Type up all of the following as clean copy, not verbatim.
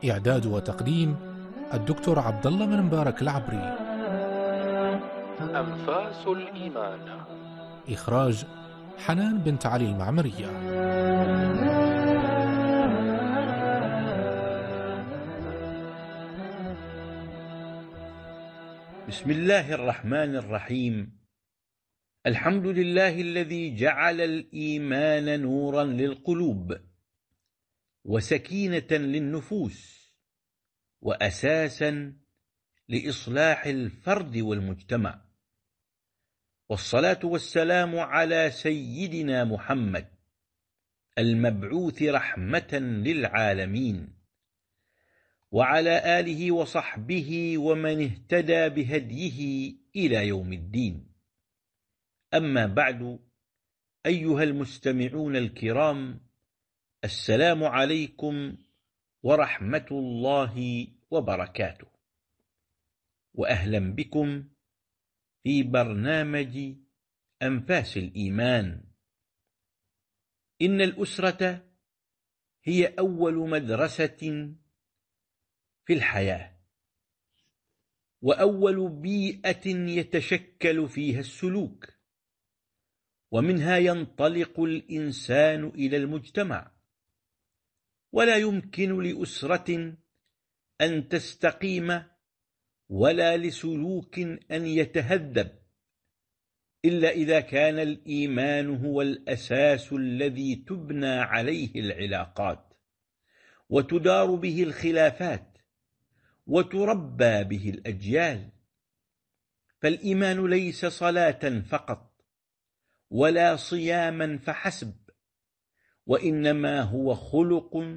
إعداد وتقديم الدكتور عبد الله بن مبارك العبري. أنفاس الإيمان. إخراج حنان بنت علي المعمرية. بسم الله الرحمن الرحيم. الحمد لله الذي جعل الإيمان نورا للقلوب وسكينة للنفوس وأساسا لإصلاح الفرد والمجتمع، والصلاة والسلام على سيدنا محمد المبعوث رحمة للعالمين، وعلى آله وصحبه ومن اهتدى بهديه إلى يوم الدين. أما بعد، أيها المستمعون الكرام، السلام عليكم ورحمة الله وبركاته، وأهلا بكم في برنامج أنفاس الإيمان. إن الأسرة هي أول مدرسة في الحياة، وأول بيئة يتشكل فيها السلوك، ومنها ينطلق الإنسان إلى المجتمع. ولا يمكن لأسرة أن تستقيم ولا لسلوك أن يتهذب إلا إذا كان الإيمان هو الأساس الذي تبنى عليه العلاقات، وتدار به الخلافات، وتربى به الأجيال. فالإيمان ليس صلاة فقط ولا صياما فحسب، وإنما هو خلق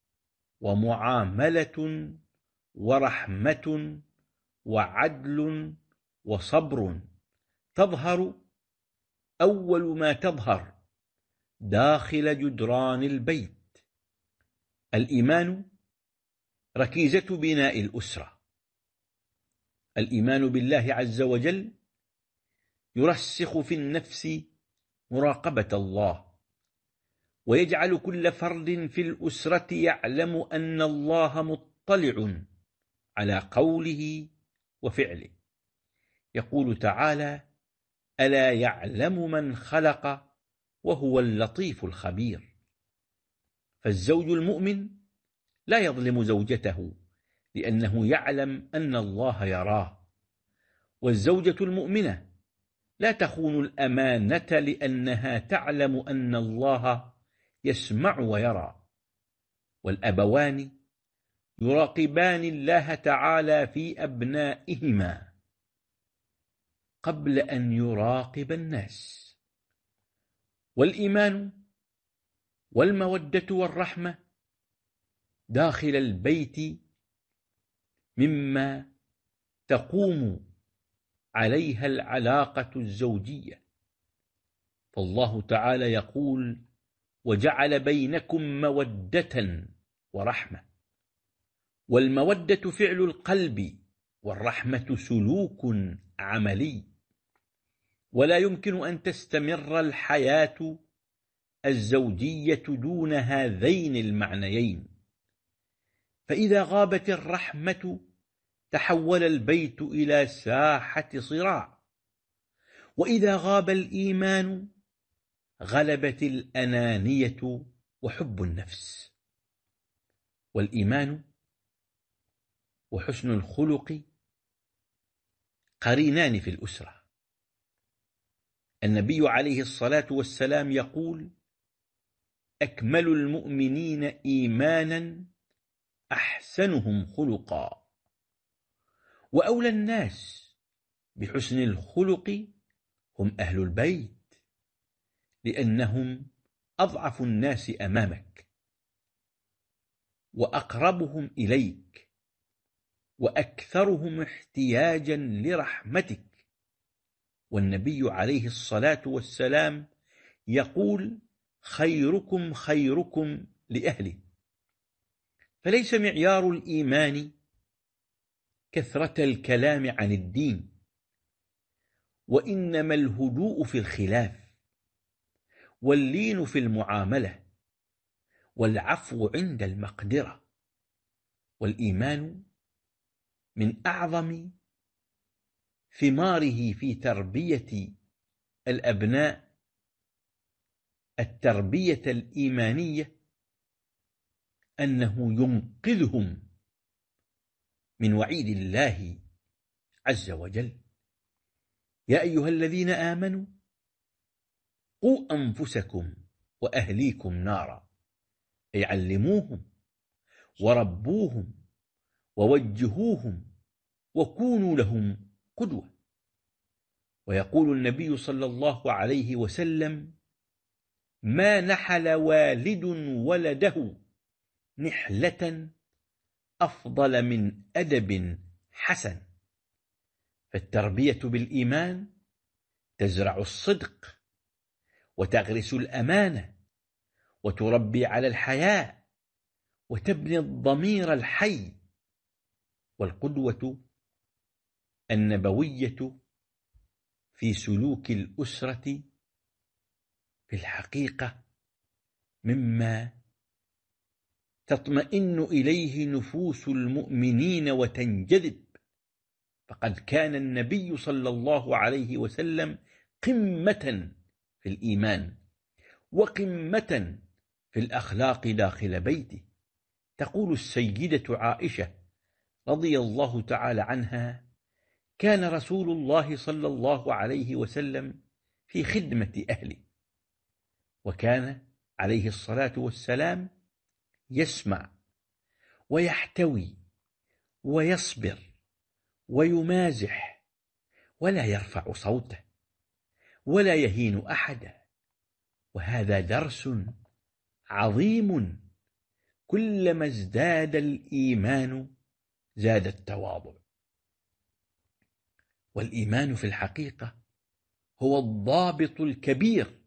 ومعاملة ورحمة وعدل وصبر، تظهر أول ما تظهر داخل جدران البيت. الإيمان ركيزة بناء الأسرة. الإيمان بالله عز وجل يرسخ في النفس مراقبة الله، ويجعل كل فرد في الأسرة يعلم أن الله مطلع على قوله وفعله. يقول تعالى: ألا يعلم من خلق وهو اللطيف الخبير. فالزوج المؤمن لا يظلم زوجته لأنه يعلم أن الله يراه، والزوجة المؤمنة لا تخون الأمانة لأنها تعلم أن الله يسمع ويرى. والأبوان يراقبان الله تعالى في أبنائهما قبل أن يراقب الناس. والإيمان والمودة والرحمة داخل البيت مما تقوم عليها العلاقة الزوجية. فالله تعالى يقول: وجعل بينكم مودة ورحمة. والمودة فعل القلب، والرحمة سلوك عملي. ولا يمكن أن تستمر الحياة الزوجية دون هذين المعنيين. فإذا غابت الرحمة تحول البيت إلى ساحة صراع، وإذا غاب الإيمان غلبت الأنانية وحب النفس. والإيمان وحسن الخلق قرينان في الأسرة. النبي عليه الصلاة والسلام يقول: أكمل المؤمنين إيمانا أحسنهم خلقا. وأولى الناس بحسن الخلق هم أهل البيت، لأنهم أضعف الناس أمامك، وأقربهم إليك، وأكثرهم احتياجا لرحمتك. والنبي عليه الصلاة والسلام يقول: خيركم خيركم لأهله. فليس معيار الإيمان كثرة الكلام عن الدين، وإنما الهدوء في الخلاف، واللين في المعاملة، والعفو عند المقدرة. والإيمان من أعظم ثماره في تربية الأبناء التربية الإيمانية، أنه ينقذهم من وعيد الله عز وجل: يا أيها الذين آمنوا قوا أنفسكم وأهليكم نارا، أي علموهم وربوهم ووجهوهم وكونوا لهم قدوة. ويقول النبي صلى الله عليه وسلم: ما نحل والد ولده نحلة أفضل من أدب حسن. فالتربية بالإيمان تزرع الصدق وتغرس الأمانة وتربي على الحياء وتبني الضمير الحي. والقدوة النبوية في سلوك الأسرة في الحقيقة مما تطمئن إليه نفوس المؤمنين وتنجذب، فقد كان النبي صلى الله عليه وسلم قمة في الإيمان وقمة في الأخلاق داخل بيته. تقول السيدة عائشة رضي الله تعالى عنها: كان رسول الله صلى الله عليه وسلم في خدمة أهله، وكان عليه الصلاة والسلام يسمع ويحتوي ويصبر ويمازح، ولا يرفع صوته ولا يهين أحدا. وهذا درس عظيم، كلما ازداد الإيمان زاد التواضع. والإيمان في الحقيقة هو الضابط الكبير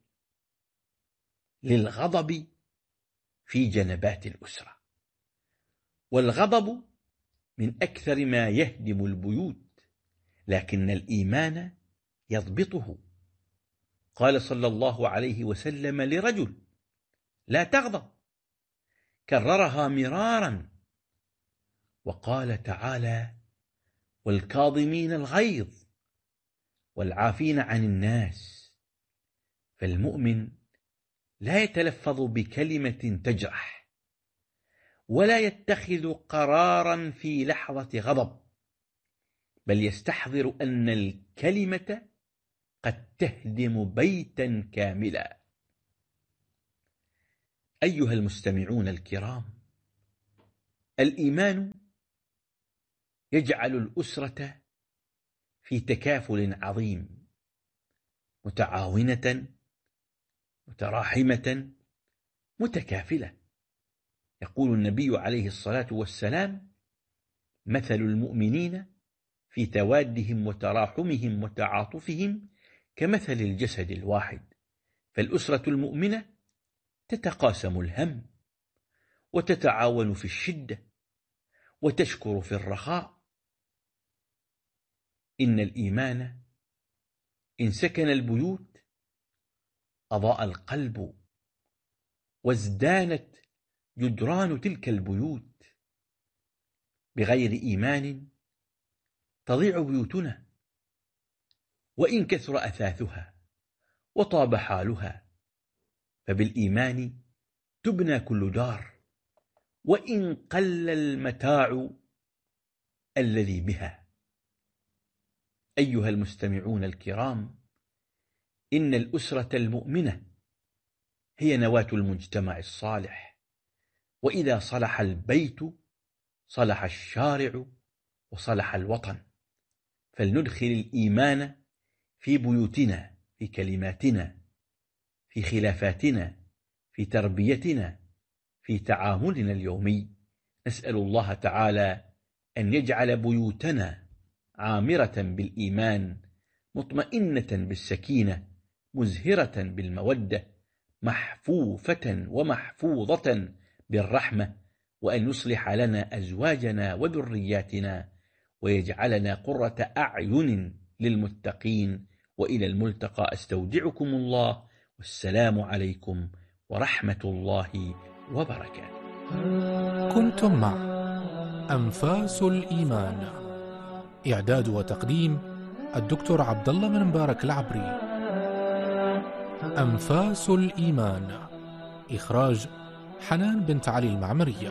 للغضب في جنبات الأسرة. والغضب من أكثر ما يهدم البيوت، لكن الإيمان يضبطه. قال صلى الله عليه وسلم لرجل: لا تغضب، كررها مرارا. وقال تعالى: والكاظمين الغيظ والعافين عن الناس. فالمؤمن لا يتلفظ بكلمة تجرح، ولا يتخذ قرارا في لحظة غضب، بل يستحضر أن الكلمة قد تهدم بيتا كاملا. أيها المستمعون الكرام، الإيمان يجعل الأسرة في تكافل عظيم، متعاونة متراحمة متكافلة. يقول النبي عليه الصلاة والسلام: مثل المؤمنين في توادهم وتراحمهم وتعاطفهم كمثل الجسد الواحد. فالأسرة المؤمنة تتقاسم الهم وتتعاون في الشدة وتشكر في الرخاء. إن الإيمان إن سكن البيوت أضاء القلب، وازدانت جدران تلك البيوت. بغير إيمان تضيع بيوتنا، وإن كثر أثاثها وطاب حالها، فبالإيمان تبنى كل دار، وإن قل المتاع الذي بها. أيها المستمعون الكرام، إن الأسرة المؤمنة هي نواة المجتمع الصالح، وإذا صلح البيت صلح الشارع وصلح الوطن. فلندخل الإيمان في بيوتنا، في كلماتنا، في خلافاتنا، في تربيتنا، في تعاملنا اليومي. نسأل الله تعالى أن يجعل بيوتنا عامرة بالإيمان، مطمئنة بالسكينة، مزهرة بالمودة، محفوفة ومحفوظة بالرحمة، وأن يصلح لنا أزواجنا وذرياتنا، ويجعلنا قرة أعين للمتقين. وإلى الملتقى، أستودعكم الله، والسلام عليكم ورحمة الله وبركاته. كنتم مع أنفاس الإيمان. إعداد وتقديم الدكتور عبد الله بن مبارك العبري. أنفاس الإيمان. إخراج حنان بنت علي المعمرية.